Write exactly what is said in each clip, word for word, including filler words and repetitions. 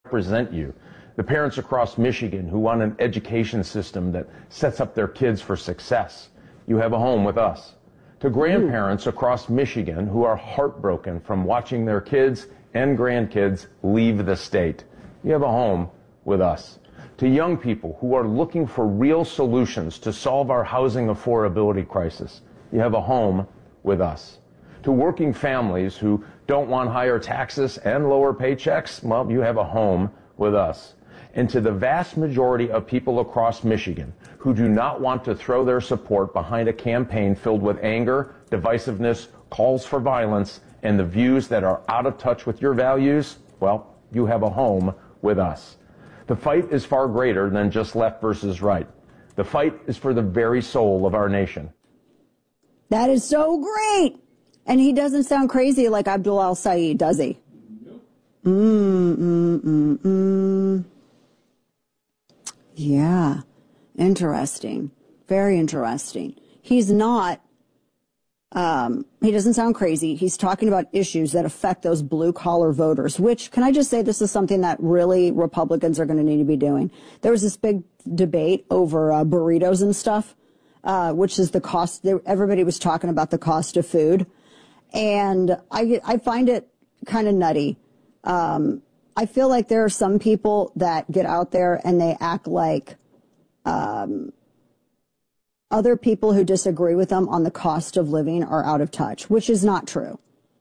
represent you. The parents across Michigan who want an education system that sets up their kids for success. You have a home with us. To grandparents across Michigan who are heartbroken from watching their kids and grandkids leave the state. You have a home with us. To young people who are looking for real solutions to solve our housing affordability crisis. You have a home with us. To working families who don't want higher taxes and lower paychecks, well, you have a home with us. And to the vast majority of people across Michigan who do not want to throw their support behind a campaign filled with anger, divisiveness, calls for violence, and the views that are out of touch with your values, well, you have a home with us. The fight is far greater than just left versus right. The fight is for the very soul of our nation. That is so great. And he doesn't sound crazy like Abdul al-Sayed, does he? Nope. Mm, mm, mm, mm. Yeah. Interesting. Very interesting. He's not, um, he doesn't sound crazy. He's talking about issues that affect those blue-collar voters, which, can I just say, this is something that really Republicans are going to need to be doing. There was this big debate over uh, burritos and stuff, uh, which is the cost. Everybody was talking about the cost of food. And I, I find it kind of nutty. Um, I feel like there are some people that get out there and they act like um, other people who disagree with them on the cost of living are out of touch, which is not true.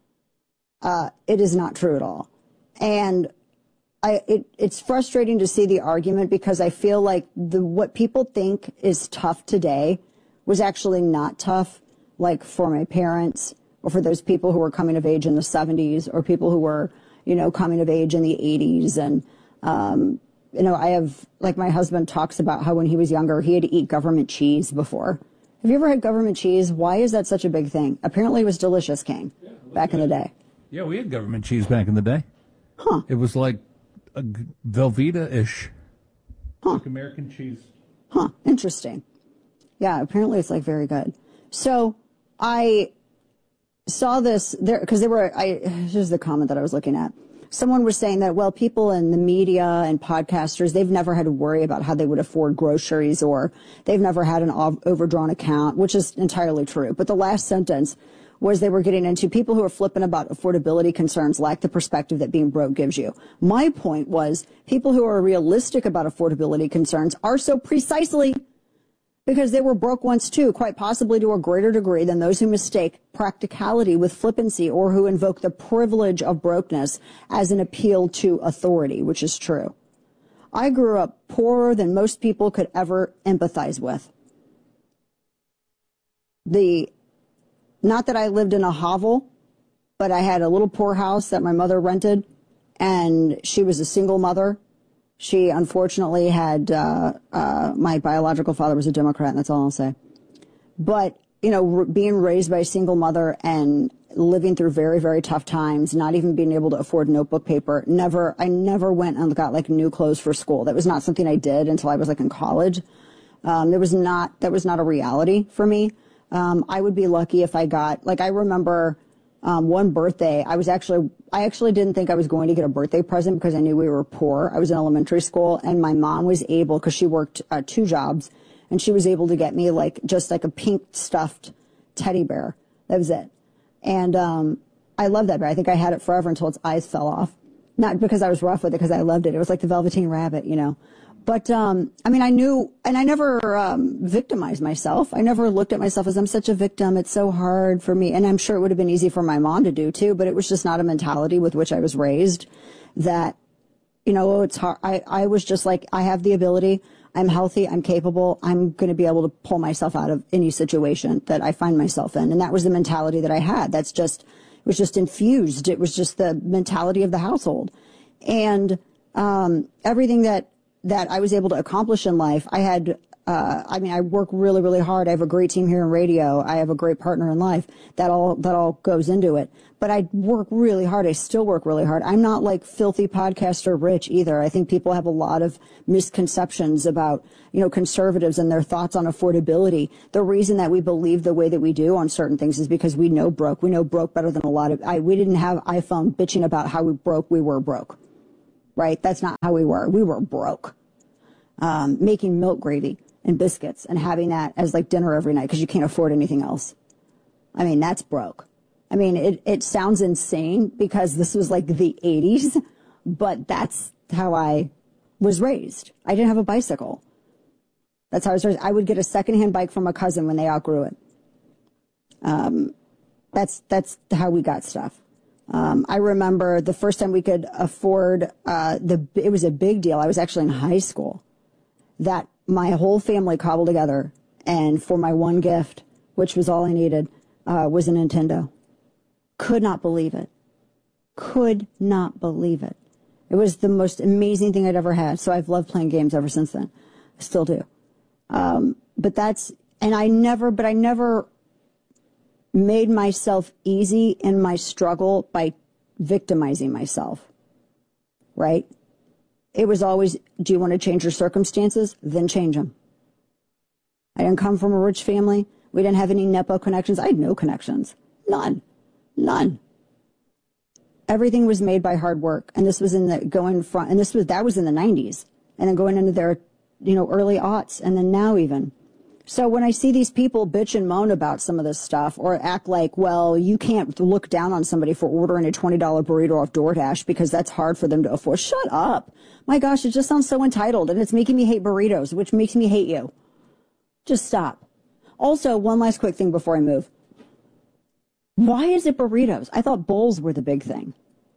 Uh, it is not true at all. And I, it, it's frustrating to see the argument because I feel like the what people think is tough today was actually not tough, like for my parents, or for those people who were coming of age in the seventies, or people who were, you know, coming of age in the eighties. And, um, you know, I have, like my husband talks about how when he was younger, he had to eat government cheese before. Have you ever had government cheese? Why is that such a big thing? Apparently it was delicious, King, yeah, back good. in the day. Yeah, we had government cheese back in the day. Huh. It was like a Velveeta-ish. Huh. Like American cheese. Huh. Interesting. Yeah, apparently it's like very good. So I saw this there because they were, I, here's the comment that I was looking at. Someone was saying that, well, people in the media and podcasters, they've never had to worry about how they would afford groceries, or they've never had an overdrawn account, which is entirely true. But the last sentence was they were getting into people who are flippant about affordability concerns lack the perspective that being broke gives you. My point was people who are realistic about affordability concerns are so precisely because they were broke once too, quite possibly to a greater degree than those who mistake practicality with flippancy or who invoke the privilege of brokenness as an appeal to authority, which is true. I grew up poorer than most people could ever empathize with. The, not that I lived in a hovel, but I had a little poor house that my mother rented, and she was a single mother. She unfortunately had, uh, uh, my biological father was a Democrat, and that's all I'll say. But, you know, r- being raised by a single mother and living through very, very tough times, not even being able to afford notebook paper, never, I never went and got like new clothes for school. That was not something I did until I was like in college. Um, there was not, that was not a reality for me. Um, I would be lucky if I got, like, I remember, Um, one birthday, I was actually, I actually didn't think I was going to get a birthday present because I knew we were poor. I was in elementary school, and my mom was able, because she worked uh, two jobs, and she was able to get me like just like a pink stuffed teddy bear. That was it. And um, I loved that bear. I think I had it forever until its eyes fell off. Not because I was rough with it, because I loved it. It was like the Velveteen Rabbit, you know. But, um, I mean, I knew, and I never um, victimized myself. I never looked at myself as I'm such a victim. It's so hard for me. And I'm sure it would have been easy for my mom to do, too. But it was just not a mentality with which I was raised that, you know, it's hard. I, I was just like, I have the ability. I'm healthy. I'm capable. I'm going to be able to pull myself out of any situation that I find myself in. And that was the mentality that I had. That's just, it was just infused. It was just the mentality of the household. And um, everything that, that I was able to accomplish in life, I had, uh, I mean, I work really, really hard. I have a great team here in radio. I have a great partner in life. That all, that all goes into it. But I work really hard. I still work really hard. I'm not like filthy podcaster rich either. I think people have a lot of misconceptions about, you know, conservatives and their thoughts on affordability. The reason that we believe the way that we do on certain things is because we know broke. We know broke better than a lot of, I, we didn't have iPhone bitching about how we broke. We were broke. right? That's not how we were. We were broke. Um, making milk gravy and biscuits and having that as like dinner every night because you can't afford anything else. I mean, that's broke. I mean, it, it sounds insane because this was like the eighties, but that's how I was raised. I didn't have a bicycle. That's how I was raised. I would get a secondhand bike from a cousin when they outgrew it. Um, that's, that's how we got stuff. Um, I remember the first time we could afford, uh, the, it was a big deal. I was actually in high school that my whole family cobbled together. And for my one gift, which was all I needed, uh, was a Nintendo. Could not believe it. Could not believe it. It was the most amazing thing I'd ever had. So I've loved playing games ever since then. I still do. Um, but that's, and I never, but I never made myself easy in my struggle by victimizing myself. Right? It was always, do you want to change your circumstances? Then change them. I didn't come from a rich family. We didn't have any Nepo connections. I had no connections. None. None. Everything was made by hard work. And this was in the going front, and this was, that was in the nineties. And then going into their, you know, early aughts, and then now even. So when I see these people bitch and moan about some of this stuff or act like, well, you can't look down on somebody for ordering a twenty dollar burrito off DoorDash because that's hard for them to afford. Shut up. My gosh, it just sounds so entitled, and it's making me hate burritos, which makes me hate you. Just stop. Also, one last quick thing before I move. Why is it burritos? I thought bowls were the big thing.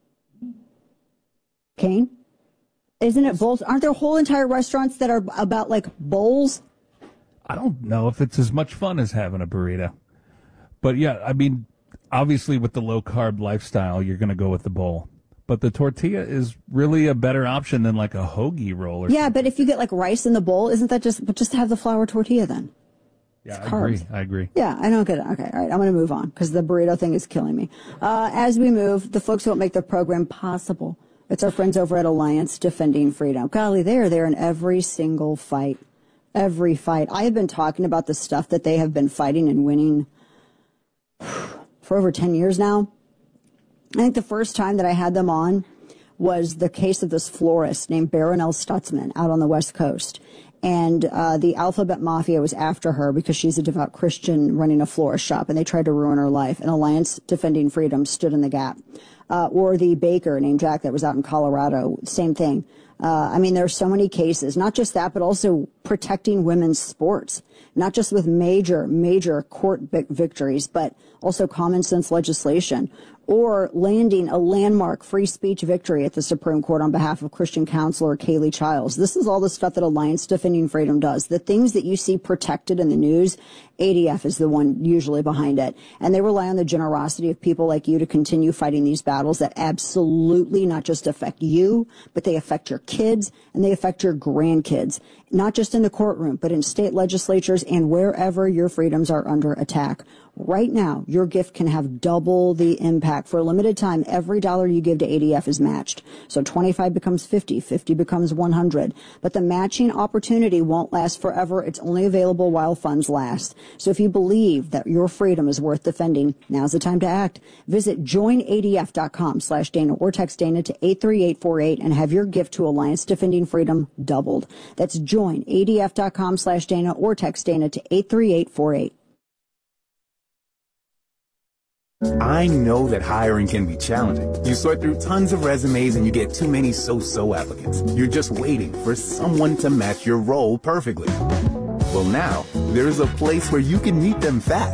Kane? Isn't it bowls? Aren't there whole entire restaurants that are about like bowls? I don't know if it's as much fun as having a burrito. But yeah, I mean, obviously with the low carb lifestyle, you're going to go with the bowl. But the tortilla is really a better option than like a hoagie roll or Yeah, something. but if you get like rice in the bowl, isn't that just, but just have the flour tortilla then? Yeah, It's I carbs. agree. I agree. Yeah, I don't get it. Okay, all right, I'm going to move on because the burrito thing is killing me. Uh, as we move, the folks who help make the program possible, it's our friends over at Alliance Defending Freedom. Golly, they are there in every single fight. Every fight. I have been talking about the stuff that they have been fighting and winning for over ten years now. I think the first time that I had them on was the case of this florist named Baronelle Stutzman out on the West Coast. And uh, the Alphabet Mafia was after her because she's a devout Christian running a florist shop, and they tried to ruin her life. And Alliance Defending Freedom stood in the gap. Uh, or the baker named Jack that was out in Colorado, same thing. Uh, I mean, there are so many cases, not just that, but also protecting women's sports, not just with major, major court victories, but also common sense legislation, or landing a landmark free speech victory at the Supreme Court on behalf of Christian counselor Kaylee Childs. This is all the stuff that Alliance Defending Freedom does. The things that you see protected in the news, A D F is the one usually behind it. And they rely on the generosity of people like you to continue fighting these battles that absolutely not just affect you, but they affect your kids and they affect your grandkids, not just in the courtroom, but in state legislatures and wherever your freedoms are under attack. Right now, your gift can have double the impact. For a limited time, every dollar you give to A D F is matched. So twenty-five becomes fifty, fifty becomes one hundred. But the matching opportunity won't last forever. It's only available while funds last. So if you believe that your freedom is worth defending, now's the time to act. Visit join A D F dot com slash Dana or text Dana to eight three eight four eight and have your gift to Alliance Defending Freedom doubled. That's join A D F dot com slash Dana or text Dana to eight three eight four eight. I know that hiring can be challenging. You sort through tons of resumes and you get too many so-so applicants. You're just waiting for someone to match your role perfectly. Well, now, there's a place where you can meet them fast.